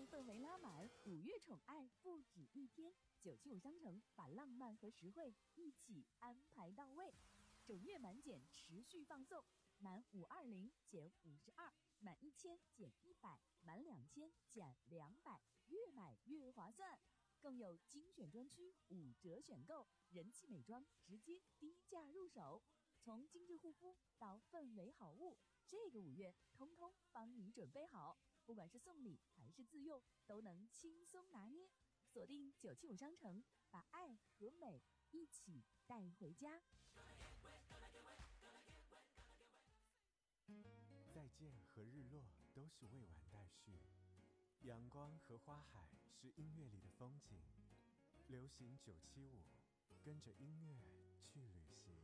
氛围拉满，5月宠爱不止一天。975商城把浪漫和实惠一起安排到位，整月满减持续放送，满520减52，满1000减100，满2000减200，越买越划算。更有精选专区5折选购，人气美妆直接低价入手。从精致护肤到氛围好物，这个5月通通帮你准备好，不管是送礼还是自用，都能轻松拿捏。锁定975商城，把爱和美一起带回家。 再见和日落都是未完待续，阳光和花海是音乐里的风景。流行975，跟着音乐去旅行。